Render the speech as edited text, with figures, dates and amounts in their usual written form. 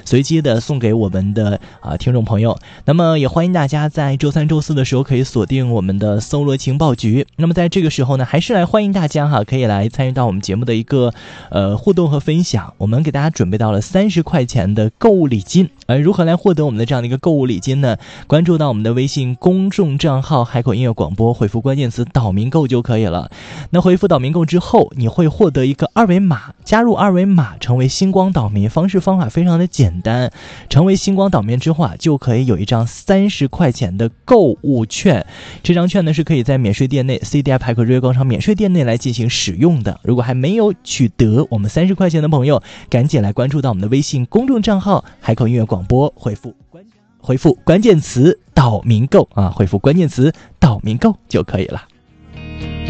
随机的送给我们的听众朋友。那么也欢迎大家在周三周四的时候可以锁定我们的搜罗情报局。那么在这个时候呢，还是来欢迎大家可以来参与到我们节目的一个互动和分享。我们给大家准备到了30块钱的购物礼金。如何来获得我们的这样的一个购物礼金呢？关注到我们的微信公众账号海口音乐广播，回复关键词岛民购就可以了。那回复岛民购之后，你会获得一个二维码，加入二维码成为星光岛民，方法非常的简单。成为星光岛民之后就可以有一张30块钱的购物券。这张券呢是可以在免税店内 CDI 海口日月广场免税店内来进行使用的。如果还没有取得我们30块钱的朋友，赶紧来关注到我们的微信公众账号海口音乐广播，回复关键词岛民购回复关键词岛民购就可以了。